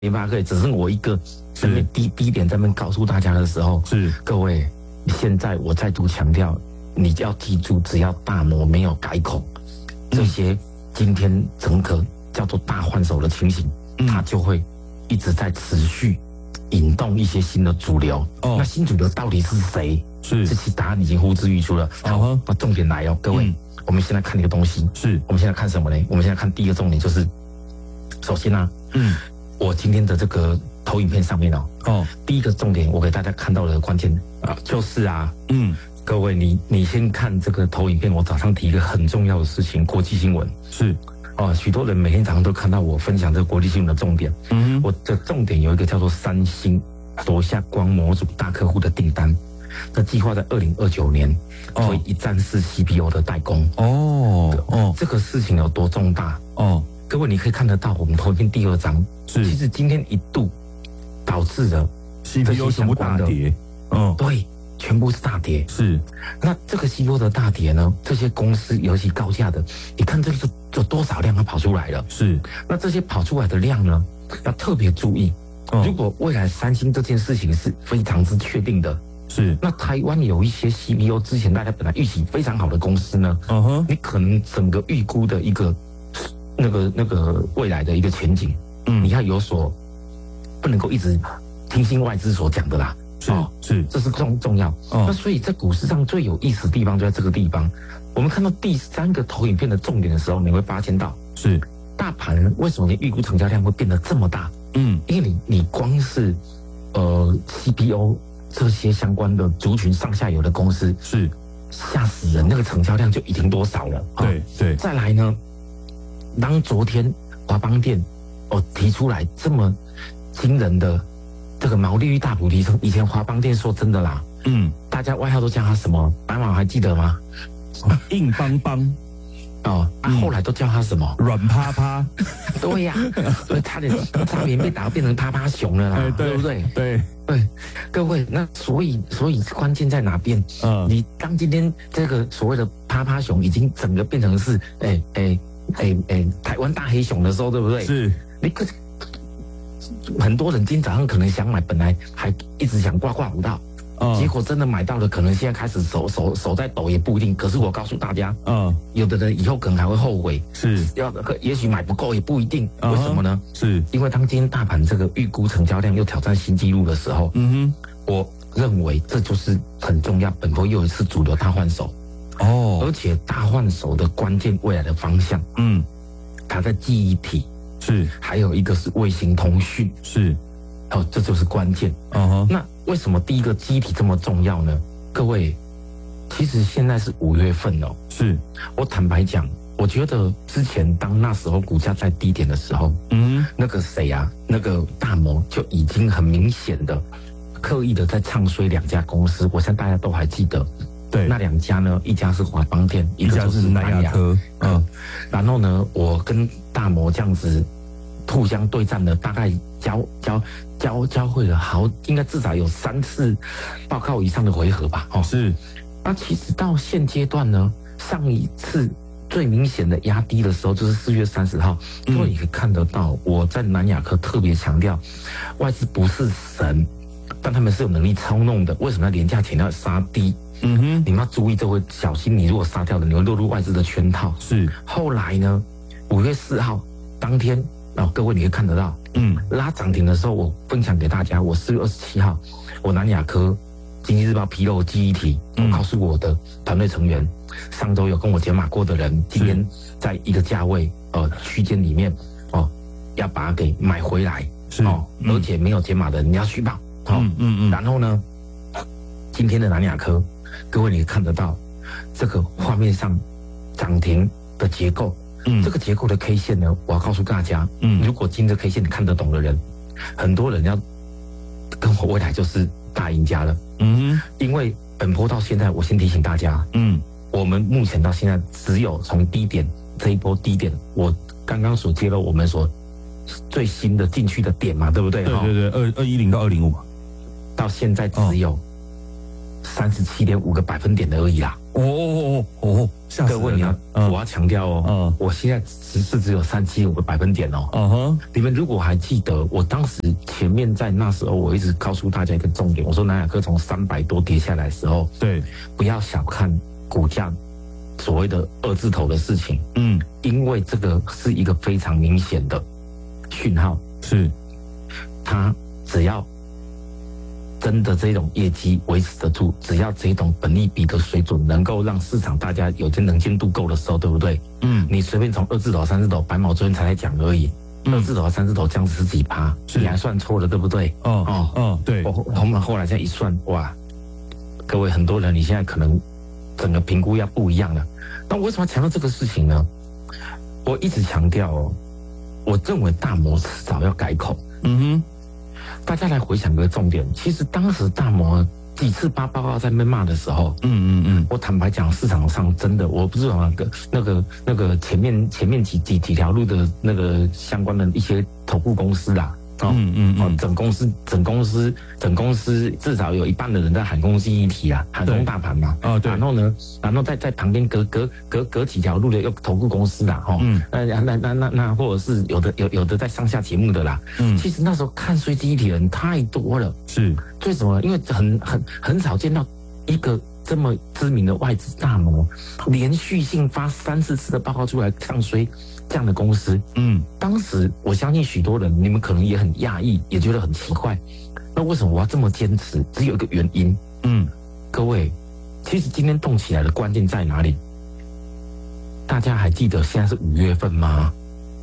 联发科只剩我一个，这边低点在那边告诉大家的时候， 是各位，现在我再度强调，你要记住，只要大摩没有改口，这些今天整个叫做大换手的情形，它就会一直在持续引动一些新的主流。那新主流到底是谁？这期答案已经呼之欲出了。好，把重点来哦，各位，我们现在看一个东西，我们现在看什么呢？我们现在看第一个重点就是，首先呢，我今天的这个投影片上面第一个重点我给大家看到的关键就是各位你先看这个投影片，我早上提一个很重要的事情，国际新闻许多人每天早上都看到我分享这个国际新闻的重点。我的重点有一个叫做三星夺下光模组大客户的订单，这计划在2029年为一站式 CPU 的代工。这个事情有多重大？各位你可以看得到，我们投影片第二章，其实今天一度导致了 CPU 全部大跌。 对。全部是大跌，那这个 CPU 的大跌呢？这些公司尤其高价的，你看这是有多少量它跑出来了？那这些跑出来的量呢，要特别注意。如果未来三星这件事情是非常之确定的，那台湾有一些 CPU 之前大家本来预期非常好的公司呢，你可能整个预估的一个那个未来的一个前景，你要有所不能够一直听信外资所讲的啦。这是重要。那所以在股市上最有意思的地方就在这个地方。我们看到第三个投影片的重点的时候，你会发现到大盘为什么你预估成交量会变得这么大？因为你光是CPU 这些相关的族群上下游的公司吓死人，那个成交量就已经多少了。 对。 再来呢，当昨天华邦电提出来这么惊人的这个毛利率大幅提升，以前华邦电说真的啦，大家外号都叫他什么？白马还记得吗？ 硬邦邦后来都叫他什么？ 软趴趴。 对呀，所以他的差点被打变成趴趴熊了啦，对不对？ 对， 各位，那所以关键在哪边？你当今天这个所谓的趴趴熊已经整个变成是台湾大黑熊的时候，对不对？你很多人今天早上可能想买，本来还一直想挂不到，结果真的买到了，可能现在开始手在抖也不一定。可是我告诉大家，有的人以后可能还会后悔，也许买不够也不一定。为什么呢？因为当今天大盘这个预估成交量又挑战新纪录的时候，我认为这就是很重要，本波又一次主流大换手。而且大换手的关键未来的方向，它在记忆体。还有一个是卫星通讯，这就是关键。那为什么第一个记忆体这么重要呢？各位，其实现在是5月份我坦白讲，我觉得之前当那时候股价在低点的时候，那个谁啊，那个大摩就已经很明显的刻意的在唱衰2家公司，我相信大家都还记得。那2家呢，一家是华邦电，一个就是南亚科。然后呢，我跟大摩这样子互相对战了，大概交汇了应该至少有3次报告以上的回合吧。那其实到现阶段呢，上一次最明显的压低的时候就是4月30号，各位也可以看得到，我在南亚科特别强调，外资不是神，但他们是有能力操弄的。为什么要廉价前要杀低？你们要注意，这会小心。你如果杀掉了，你会落入外资的圈套。后来呢，5月4号当天，各位你会看得到，拉涨停的时候，我分享给大家。我4月27号，我南亚科经济日报披露记忆体，我告诉我的团队成员，上周有跟我解码过的人，今天在一个价位区间里面要把它给买回来，而且没有解码的你要续报。然后呢，今天的南亚科。各位，你看得到这个画面上涨停的结构，这个结构的 K 线呢，我要告诉大家，如果今天的 K 线你看得懂的人，很多人要跟我未来就是大赢家了。因为本波到现在，我先提醒大家，我们目前到现在只有从低点这一波低点，我刚刚所揭露我们所最新的进去的点嘛，对不对 ？210到205嘛， 到现在只有37.5个百分点的而已啦。 各位我要强调哦，我现在只有375个百分点哦。你们如果还记得，我当时前面在那时候，我一直告诉大家一个重点，我说南亚科从300多跌下来的时候， 对， 不要小看股价所谓的2字头的事情，因为这个是一个非常明显的讯号， 是， 它只要真的这种业绩维持得住，只要这种本益比的水准能够让市场大家有些能见度够的时候，对不对？你随便从2字头、3字头，白毛昨天才在讲而已，2字头、3字头这样子10几%，你还算错了，对不对？ 对。 我们后来这样一算，哇，各位很多人你现在可能整个评估要不一样了。那我为什么要强调这个事情呢？我一直强调哦，我认为大摩迟早要改口。大家来回想个重点，其实当时大摩几次发报告在被骂的时候，我坦白讲，市场上真的我不是那个前面几条路的那个相关的一些投顾公司啦。整公司至少有一半的人在喊攻记忆体啊，喊攻大盘嘛。对。然后在旁边隔几条路的有投顾公司啦，那或者是有的在上下节目的啦。其实那时候看衰记忆体的人太多了。是。为什么？因为很少见到一个这么知名的外资大摩连续性发3、4次的报告出来唱衰这样的公司。当时我相信许多人你们可能也很讶异，也觉得很奇怪，那为什么我要这么坚持？只有一个原因。各位，其实今天动起来的关键在哪里？大家还记得现在是5月份吗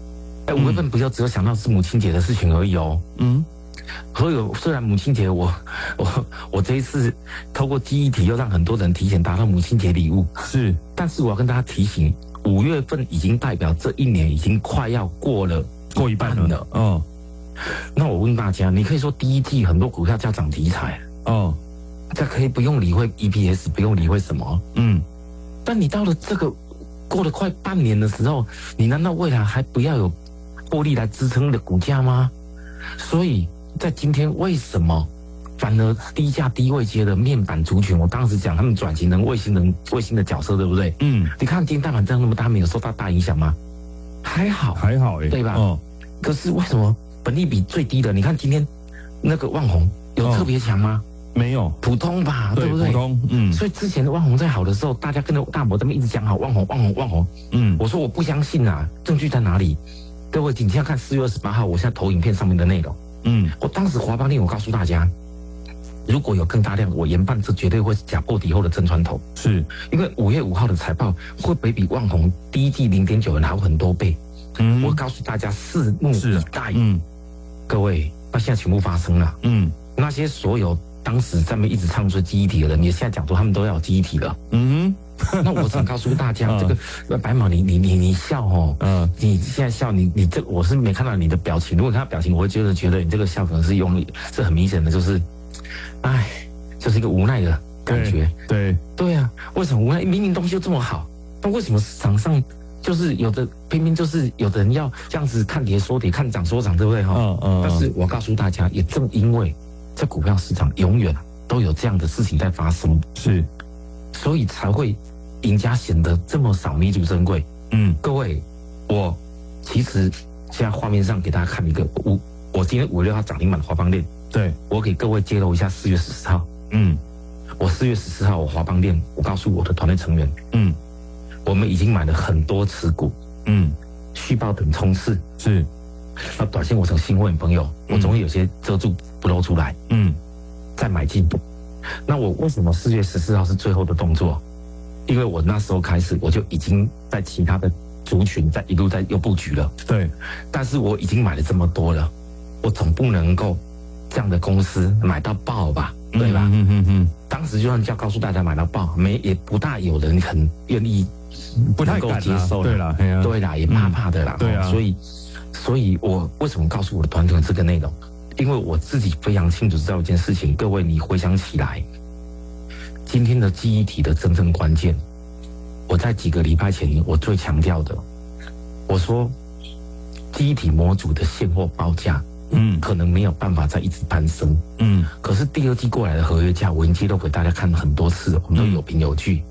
？5月份不就只有想到是母亲节的事情而已哦。所以虽然母亲节我这一次透过记忆体又让很多人提前达到母亲节礼物，是，但是我要跟大家提醒，5月份已经代表这一年已经快要过一半了。那我问大家，你可以说第一季很多股票叫涨题材，这可以不用理会 EPS， 不用理会什么，但你到了这个过了快半年的时候，你难道未来还不要有获利来支撑的股价吗？所以在今天为什么反而低价低位阶的面板族群，我当时讲他们转型成卫星的角色，对不对？你看今天大盘这样那么大，没有受到大影响吗？还好对吧？可是为什么本益比最低的？你看今天那个旺宏有特别强吗？没有，普通吧，对不对？普通，所以之前的旺宏在好的时候，大家跟着大摩这边一直讲好旺宏。我说我不相信啊，证据在哪里？各位，请先看4月28号，我现在投影片上面的内容。我当时华邦电，我告诉大家，如果有更大量，我研判这绝对会是假破底后的真传统。是因为5月5号的财报会比旺宏第一季0.9元好很多倍。我告诉大家，拭目以待。各位，那现在全部发生了。那些所有当时在那边一直唱衰记忆体的人，你现在讲说他们都要有记忆体了。那我想告诉大家，这个白马，你笑哦，你现在笑，你这我是没看到你的表情。如果看到表情，我会觉得你这个笑可能是是很明显的，就是，就是一个无奈的感觉。对啊，为什么无奈？明明东西就这么好，那为什么市场上就是有的偏偏就是有的人要这样子看跌说跌，看涨说涨，对不对但是我告诉大家，也正因为在股票市场永远都有这样的事情在发生，是，所以才会赢家显得这么少弥足珍贵。各位，我其实现在画面上给大家看一个，我今天5月6号涨停板的华邦电，对，我给各位揭露一下4月14号。我4月14号我华邦电，我告诉我的团队成员，我们已经买了很多持股，续报等冲刺，是，那短线我从新会员朋友，我总会有些遮住不露出来，再买进。那我为什么4月14号是最后的动作？因为我那时候开始，我就已经在其他的族群一路在又布局了。对，但是我已经买了这么多了，我总不能够这样的公司买到爆吧？对吧？当时就算告诉大家买到爆，也不大有人很愿意，不能够接受了。对啦，也怕的啦。对啊，所以我为什么告诉我的团队这个内容？因为我自己非常清楚知道一件事情，各位你回想起来，今天的记忆体的真正关键，我在几个礼拜前我最强调的，我说记忆体模组的现货报价，可能没有办法再一直攀升，可是第二季过来的合约价，我已经揭露给大家看很多次了，我们都有凭有据，是，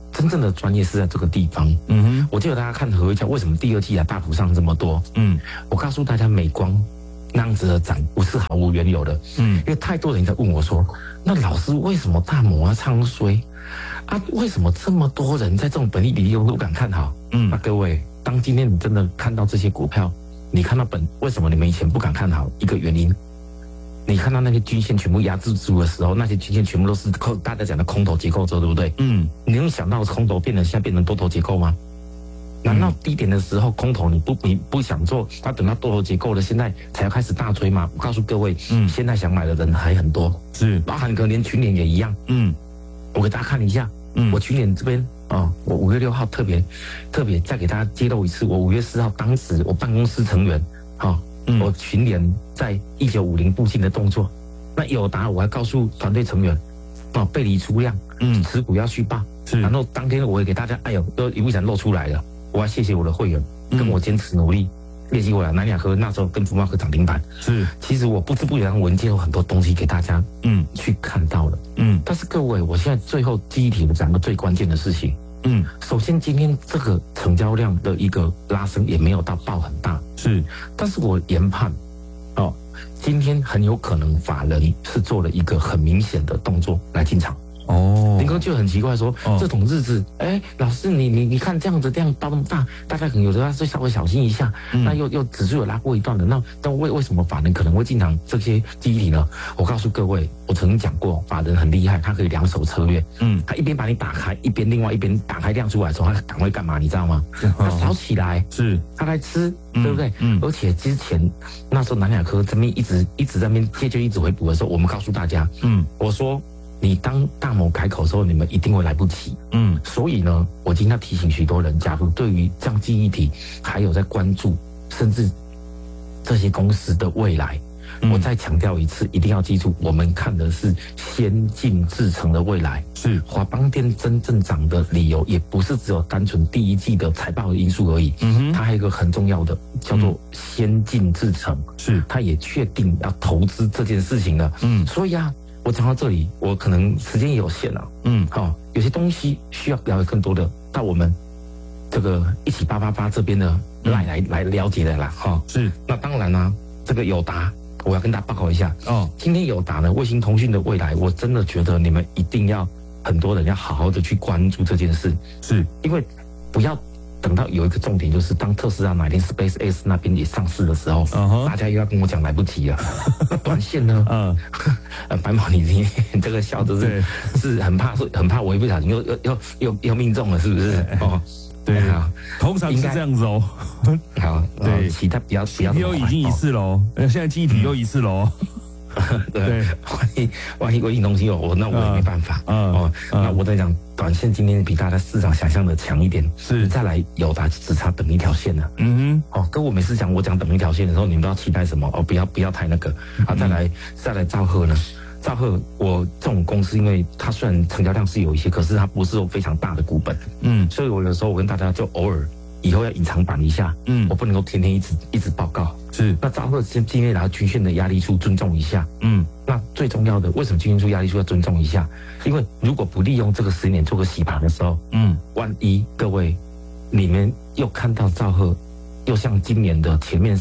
真正的专业是在这个地方。我记得大家看合约价，为什么第二季大幅上这么多？我告诉大家，美光那样子的涨不是毫无缘由的。因为太多人在问我说，那老师为什么大摩要唱衰啊？为什么这么多人在这种本益比利用都敢看好？那各位，当今天你真的看到这些股票，你看到为什么你们以前不敢看好？一个原因。你看到那些均线全部压制住的时候，那些均线全部都是大家讲的空头结构之后，对不对？你能想到空头现在变成多头结构吗？难道低点的时候空头你不想做，他等到多头结构了，现在才要开始大追吗？我告诉各位，现在想买的人还很多，是包含可能连群联也一样。我给大家看一下，我群联这边我5月6号特别再给大家揭露一次，我5月4号当时我办公室成员我群联在1950附近的动作，那友达我还告诉团队成员，背离出量，持股要续报，然后当天我也给大家，都一步闪露出来了，我还谢谢我的会员，跟我坚持努力，业绩回来，南亚科那时候跟福茂科涨停板，其实我不知不觉让文件有很多东西给大家，去看到了，但是各位，我现在最后记忆体讲个最关键的事情。首先今天这个成交量的一个拉升也没有到爆很大，但是我研判，今天很有可能法人是做了一个很明显的动作来进场。林哥就很奇怪说，这种日子，老师你看这样子量爆那么大，大家可能有时候要稍微小心一下，那又指数有拉过一段的，那为什么法人可能会进场这些记忆体呢？我告诉各位，我曾经讲过，法人很厉害，他可以两手策略，他一边把你打开，另外一边打开量出来的时候，他赶快干嘛？你知道吗？他扫起来，他来吃，对不对？而且之前那时候南亚科这边一直在那边接就一直回补的时候，我们告诉大家，我说。你当大摩开口的时候，你们一定会来不及。所以呢，我今天要提醒许多人，假如对于这样记忆体还有在关注，甚至这些公司的未来，我再强调一次，一定要记住，我们看的是先进制程的未来。华邦电真正涨的理由，也不是只有单纯第一季的财报的因素而已。它还有一个很重要的，叫做先进制程。它也确定要投资这件事情了。所以我讲到这里，我可能时间也有限了。有些东西需要了解更多的，到我们这个一起888这边的来了解的啦。那当然啦，这个友达，我要跟大家报告一下。今天友达呢，卫星通讯的未来，我真的觉得你们一定要很多人要好好的去关注这件事。因为不要等到有一个重点，就是当特斯拉哪天 SpaceX 那边也上市的时候，大家又要跟我讲来不及了。短线呢，白毛你这个笑的是很怕我一不小心又命中了，是不是？ 对啊，通常是这样子哦。 好，对，期待不要又已经一次喽，现在记忆体又一次喽。 对，万一东西那我也没办法。那我在讲短线今天比大家市场想象的强一点，再来友达只差等一条线了。跟我每次我讲等一条线的时候，你们都要期待什么？不要太那个。再来兆赫呢？兆赫，我这种公司，因为它虽然成交量是有一些，可是它不是有非常大的股本。所以我有时候我跟大家就偶尔。以后要隐藏版一下，我不能够天天一直报告。那兆赫今天拿均线的压力处尊重一下。那最重要的，为什么均线处压力处要尊重一下？因为如果不利用这个10年做个洗盘的时候，万一各位你们又看到兆赫又像今年的前面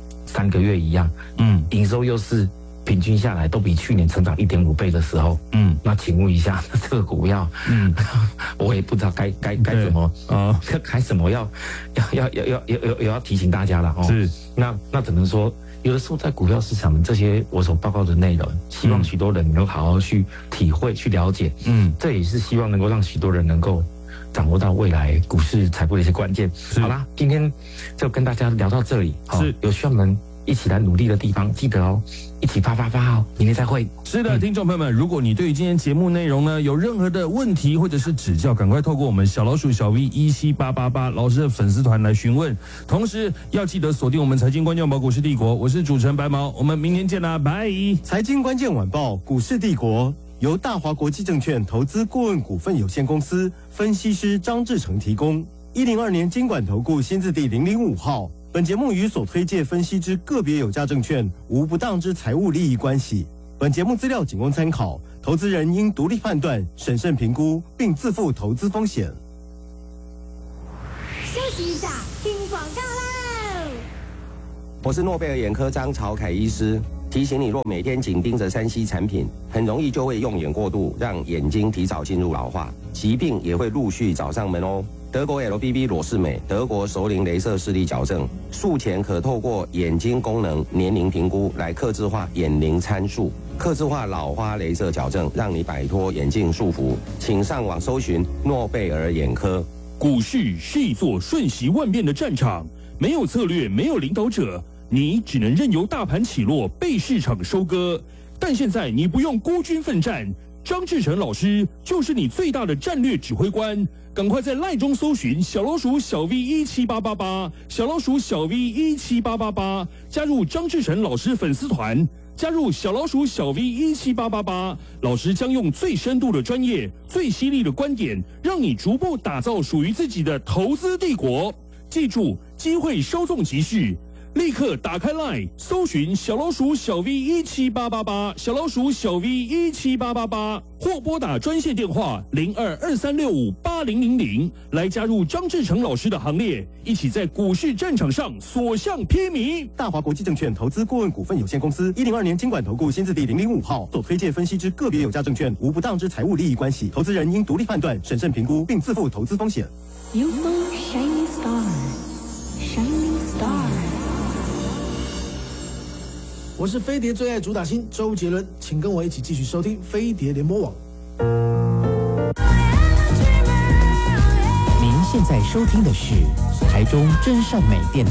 3个月一样，营收又是平均下来都比去年成长1.5倍的时候，那请问一下，这个股票，我也不知道该怎么该怎么要提醒大家了哦。那只能说，有的时候在股票市场这些我所报告的内容，希望许多人能够好好去体会、去了解。这也是希望能够让许多人能够掌握到未来股市财富的一些关键。好啦，今天就跟大家聊到这里。有需要我们一起来努力的地方，记得哦，一起888哦，明天再会。 是的，听众朋友们，如果你对于今天节目内容呢有任何的问题或者是指教，赶快透过我们小老鼠小 V17888老师的粉丝团来询问。同时要记得锁定我们财经关键晚报股市帝国，我是主持人白毛，我们明天见啦，拜。 财经关键晚报股市帝国由大华国际证券投资顾问股份有限公司分析师张志成提供。102年金管投顾新字第005号。本节目与所推介分析之个别有价证券无不当之财务利益关系。 本节目资料仅供参考，投资人应独立判断、审慎评估，并自负投资风险。 休息一下，听广告喽。 我是诺贝尔眼科张朝凯医师，提醒你，若每天紧盯着3C 产品，很容易就会用眼过度，让眼睛提早进入老化，疾病也会陆续找上门哦。德国 LBB 裸视美、德国熟龄雷射视力矫正，术前可透过眼睛功能年龄评估来客制化眼龄参数，客制化老花雷射矫正，让你摆脱眼镜束缚。请上网搜寻诺贝尔眼科。 股市是一座瞬息万变的战场，没有策略，没有领导者，你只能任由大盘起落，被市场收割。但现在你不用孤军奋战，张志成老师就是你最大的战略指挥官。赶快在LINE中搜寻小老鼠小 V17888，小老鼠小 V17888，加入张志成老师粉丝团，加入小老鼠小 V17888，老师将用最深度的专业、最犀利的观点，让你逐步打造属于自己的投资帝国。记住，机会稍纵即逝。立刻打开 LINE， 搜寻小老鼠小 V17888，小老鼠小 V17888，或拨打专线电话0223658000，来加入张志成老师的行列，一起在股市战场上所向披靡。 大华国际证券投资顾问股份有限公司102年金管投顾新字第005号，所推荐分析之个别有价证券无不当之财务利益关系，投资人应独立判断、审慎评估，并自负投资风险。 UFO Shining Star Shining Star， 我是飞碟最爱主打星周杰伦，请跟我一起继续收听飞碟联播网。 您现在收听的是台中真善美电台。